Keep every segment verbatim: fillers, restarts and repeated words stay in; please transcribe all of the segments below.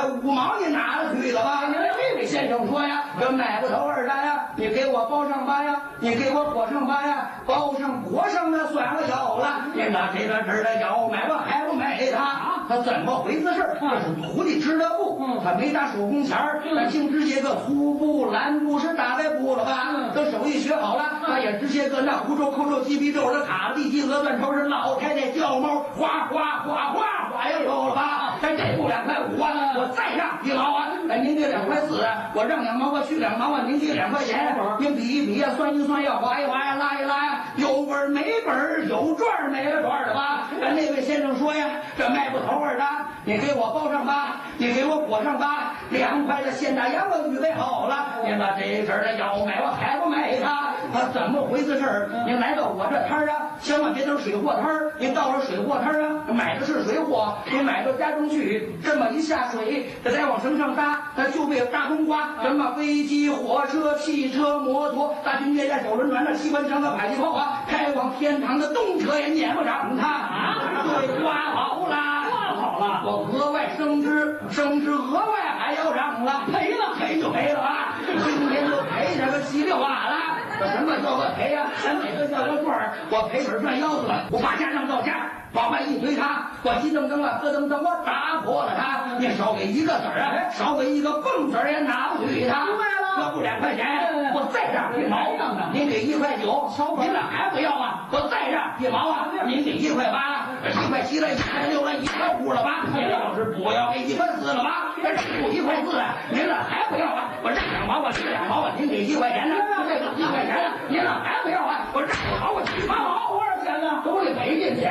块五毛你拿了去了吧？这位先生说呀，这买不头二单呀，你给我包上吧呀，你给我裹上吧呀，包上裹上的算了有了。您拿这个这的要买吧还不买他？他怎么回事？这是徒弟织的布，他没打手工钱儿，他净直接个粗布、蓝布是大白布了吧？等手艺学好了，他也直接个那胡诌、扣诌、鸡皮皱的卡地鸡鹅断头是老太太叫猫，哗哗哗哗哗呀有了吧？咱这布两块五啊，我再让一毛啊，哎您给两块四啊，我让两毛啊，去两毛啊，您给两块钱，您比一比呀，算一算呀，划一划呀，拉一拉呀，有本没本，有赚没了赚的吧？那位先生说呀，这卖不头儿的，你给我包上吧，你给我裹上吧，两块的现大洋我预备好了，您把这事儿的要买我还不买它？他怎么回事儿？您来到我这摊儿啊，千万别等水货摊儿，您到了水货摊儿啊，买的是水货，您买到家中去，这么一下水，这再往绳上搭，它就被大冬瓜，什么飞机、火车、汽车、摩托、大军列舰、手轮船的机关枪的迫击炮啊，开往天堂的动车也撵不上它啊！对，刮好了，刮好了，我额外升职，升职额外还要让了，赔了赔就赔了吧，今天就赔这个稀里哗啦。什么叫个赔呀？咱哪个叫个赚儿？我赔本赚腰子了，我把家当到家，往外一推他，我一蹬蹬啊，咯噔噔，我打破了他。你少给一个子儿啊，少给一个蹦子儿也拿不去他。明白了，这不两块钱，我再让一毛，您给一块九，您这还不要啊？我再让一毛啊，您给一块八，一块七了，一块六了，一块五了吧？您要是不要给一块四了吧？这不一块四，您这还不要啊？我让两毛啊，这两毛啊，您给一块钱呢？这个一块钱呢？您这还不要啊？我让两毛啊，几毛？多少钱呢？都得赔进去。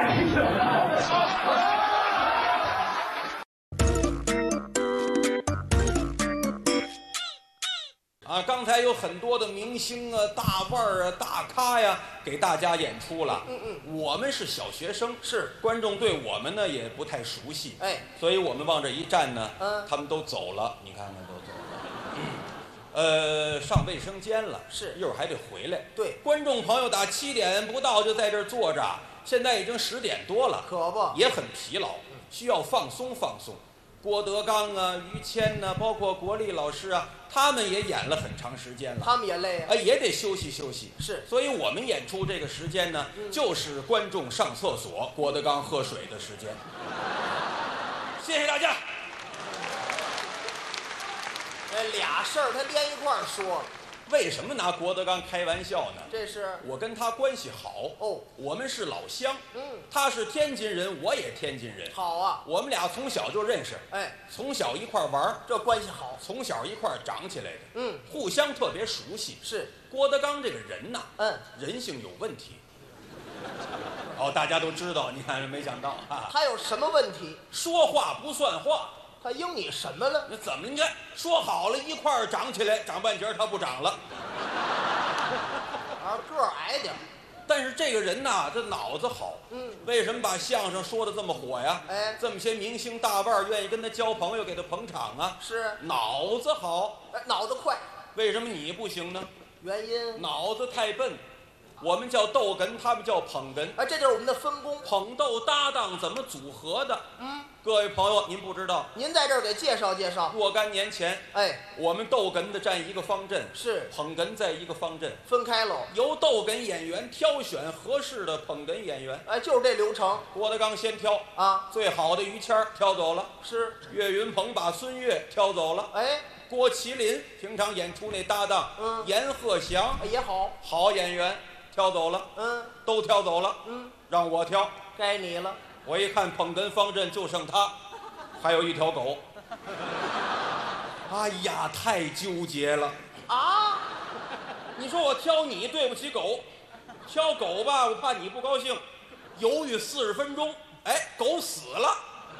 啊，刚才有很多的明星啊、大腕儿啊、大咖呀，给大家演出了。嗯嗯，我们是小学生，是观众对我们呢也不太熟悉，哎，所以我们往这一站呢，嗯，他们都走了，你看看都走了。嗯呃，上卫生间了，是一会儿还得回来。对，观众朋友打七点不到就在这儿坐着，现在已经十点多了，可不也很疲劳，需要放松放松。郭德纲啊、于谦呐、啊，包括国立老师啊，他们也演了很长时间了，他们也累啊，哎，也得休息休息。是，所以我们演出这个时间呢，嗯、就是观众上厕所、郭德纲喝水的时间。谢谢大家。 这俩事儿他连一块儿说， 为什么拿郭德纲开玩笑呢？ 这是我跟他关系好哦，我们是老乡，嗯，他是天津人，我也天津人，好啊，我们俩从小就认识，哎，从小一块玩，这关系好，从小一块长起来的，嗯，互相特别熟悉。是郭德纲这个人呐，嗯，人性有问题。哦，大家都知道，你看没想到啊， 他有什么问题？ 说话不算话。 他应你什么了？ 那怎么？你看说好了一块儿长起来，长半截他不长了， 啊，个儿矮点。 但是这个人呐，这脑子好。嗯，为什么把相声说的这么火呀？哎，这么些明星大腕愿意跟他交朋友，给他捧场啊？是，脑子好。 哎，脑子快。 为什么你不行呢？ 原因？ 脑子太笨。我们叫逗哏，他们叫捧哏。 哎，这就是我们的分工， 捧逗搭档怎么组合的？嗯，各位朋友，您不知道， 您在这儿给介绍介绍。 若干年前，哎，我们逗哏的占一个方阵， 是捧哏在一个方阵， 分开喽。 由逗哏演员挑选合适的捧哏演员， 哎，就是这流程。 郭德纲先挑啊，最好的于谦挑走了，是岳云鹏把孙越挑走了，哎。郭麒麟平常演出那搭档，嗯，阎鹤祥也好， 好演员。挑走了，嗯，都挑走了，嗯，让我挑， 该你了。 我一看捧哏方阵就剩他，还有一条狗。哎呀，太纠结了啊！你说我挑你对不起狗，挑狗吧，我怕你不高兴，犹豫四十分钟，哎，狗死了。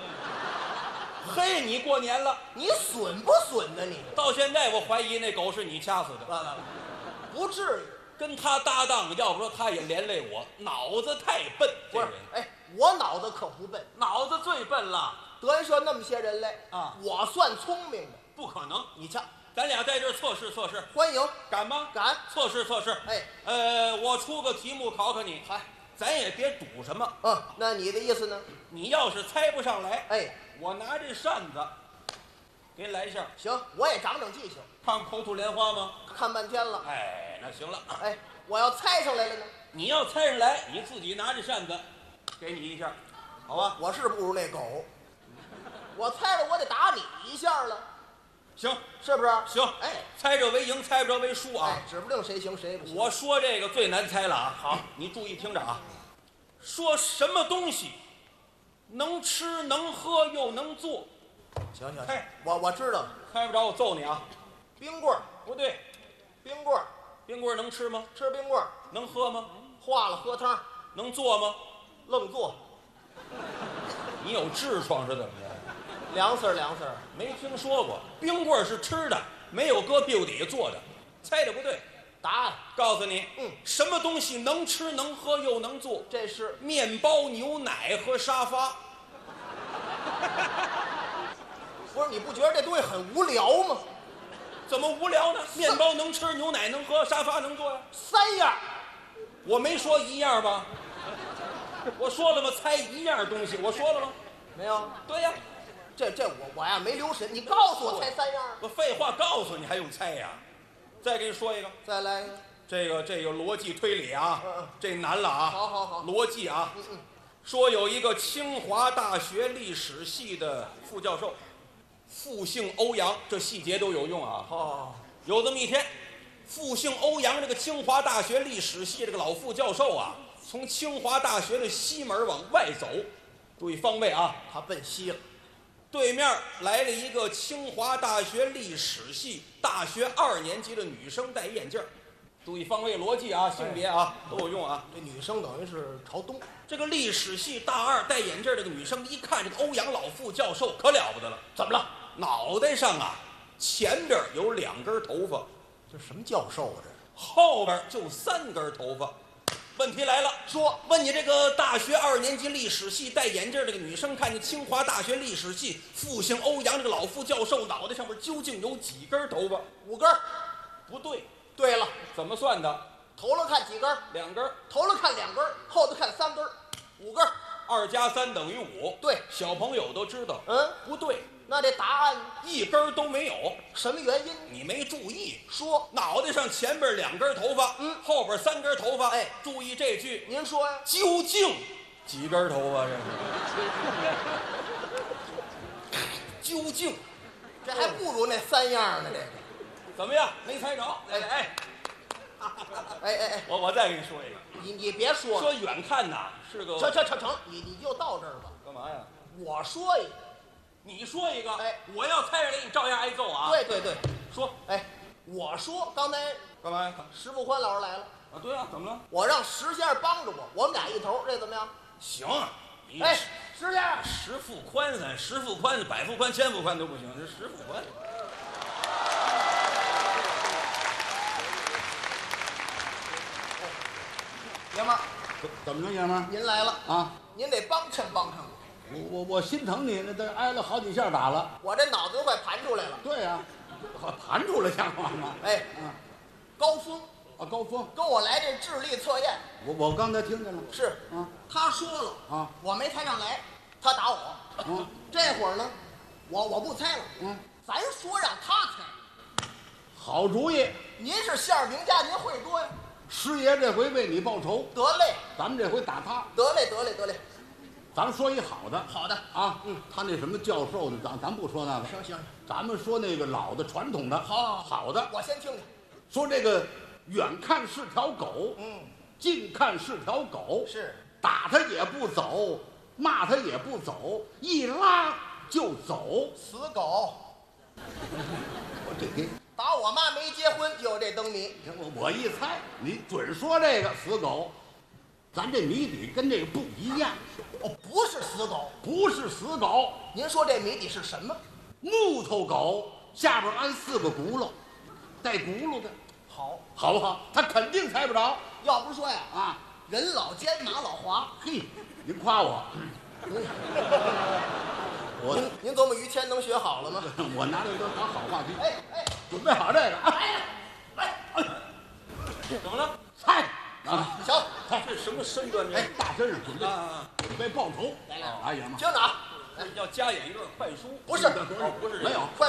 嘿，你过年了， 你损不损呢？你到现在我怀疑那狗是你掐死的，不至于。 跟他搭档，要不说他也连累我，脑子太笨。 不是，哎，我脑子可不笨， 脑子最笨了。 德云社那么些人来啊，我算聪明的， 不可能。 你瞧， 咱俩在这儿测试测试， 欢迎， 敢吗？ 敢， 测试测试。哎，呃，我出个题目考考你，嗨，咱也别赌什么。 嗯，那你的意思呢？ 你要是猜不上来，哎，我拿这扇子给你来一下。 行，我也长长记性。 看口吐莲花吗？ 看半天了。 哎，那行了。 哎，我要猜上来了呢？ 你要猜上来，你自己拿着扇子，给你一下，好吧？ 我是不如那狗，我猜了我得打你一下了。 行， 是不是？ 行， 哎， 猜着为赢，猜不着为输啊！ 哎，指不定谁行谁不行。 我说这个最难猜了啊！好，你注意听着啊，说什么东西能吃能喝又能做？ 行行， 猜， 我我知道了。 猜不着我揍你啊！ 冰棍儿不对， 冰棍儿， 冰棍儿能吃吗？ 吃冰棍儿， 能喝吗？ 化了喝汤， 能做吗？ 愣做， 你有痔疮是怎么着？ 凉丝儿凉丝儿。 没听说过，冰棍儿是吃的，没有搁屁股底下做的。猜的不对， 答案告诉你， 嗯， 什么东西能吃能喝又能做？ 这是面包、牛奶和沙发。 不是？你不觉得这东西很无聊吗？ 怎么无聊呢？面包能吃，牛奶能喝，沙发能做呀。 三样， 我没说一样吧？我说了吗？猜一样东西，我说了吗？ 没有。 对呀， 这这我我呀没留神，你告诉我猜三样。 我废话告诉你还用猜呀？再给你说一个， 再来一个。 这个这个逻辑推理啊， 嗯嗯这难了啊。 好好好， 逻辑啊。 嗯嗯。 说有一个清华大学历史系的副教授，复姓欧阳，这细节都有用啊。 哦， 有这么一天，复姓欧阳这个清华大学历史系这个老副教授啊，从清华大学的西门往外走，注意方位啊， 他奔西了。 对面来了一个清华大学历史系大学二年级的女生，戴眼镜儿。注意方位逻辑啊，性别啊都有用啊。 这女生等于是朝东。 这个历史系大二戴眼镜儿这个女生一看这个欧阳老副教授可了不得了，怎么了？脑袋上啊前边有两根头发， 这什么教授啊？这后边就三根头发。问题来了，说问你这个大学二年级历史系戴眼镜这个女生，看见清华大学历史系复姓欧阳这个老副教授脑袋上面究竟有几根头发？ 五根。 不对。 对了， 怎么算的？ 头了看几根？ 两根。 头了看两根，后头看三根，五根。 二加三等于五。 对， 小朋友都知道。 嗯， 不对。 那这答案一根都没有。 什么原因？ 你没注意。 说脑袋上前边两根头发， 嗯， 后边三根头发。 哎， 注意这句。 您说呀？ 究竟几根头发？这是究竟， 这还不如那三样呢。这个怎么样？没猜着？哎哎哎哎哎， 我我再给你说一个。 你你别说了， 说远看呐是个。 成成成成，你你就到这儿吧。 干嘛呀？ 我说一个， 你说一个。 哎， 我要猜着给你照样挨揍啊。 对对对， 说。 哎，我说刚才干嘛呀？ 石富宽老师来了。 啊，对啊，怎么了？ 我让石先生帮着我，我们俩一头，这怎么样？ 行。你哎，石先生， 石富宽咱石富宽、百富宽、千富宽都不行，这石富宽。 爷们儿， 怎么着，爷们儿？ 您来了啊！ 您得帮衬帮衬我。 我我我心疼你，那都挨了好几下打了。 我这脑子都快盘出来了。 对呀、啊，盘出来像话吗？ 哎， 嗯， 高峰啊，高峰跟我来这智力测验。 我我刚才听见了。 是啊， 他说了啊， 我没猜上来，他打我。 嗯， 这会儿呢，我我不猜了。 嗯， 咱说让他猜。 好主意。 您是馅儿饼家，您会多呀。 师爷这回为你报仇， 得嘞， 咱们这回打他。 得嘞，得嘞，得嘞。 咱们说一好的。 好的啊，嗯，他那什么教授的，咱咱不说那个。 行行， 咱们说那个老的传统的。 好，好， 好的。 我先听听。 说这个远看是条狗， 嗯， 近看是条狗， 是打他也不走，骂他也不走，一拉就走。 死狗。 我这给打我妈没结婚就有这灯谜。 我我一猜，你准说这个死狗。咱这谜底跟这个不一样。 哦，不是死狗， 不是死狗。 您说这谜底是什么？ 木头狗下边安四个轱辘，带轱辘的。 好， 好不好？他肯定猜不着。 要不说呀， 啊， 人老奸马老滑。 嘿，您夸我。我您您琢磨于谦能学好了吗？ 我拿这都当好话题。 哎哎， 准备好这个。 哎哎哎， 怎么了？ 猜啊！ 行， 这是什么身段？ 哎，大身上准备啊， 准备报仇。 来来， 哎呀妈！ 听着啊， 要加演一段快书。 不是不是， 没有。 快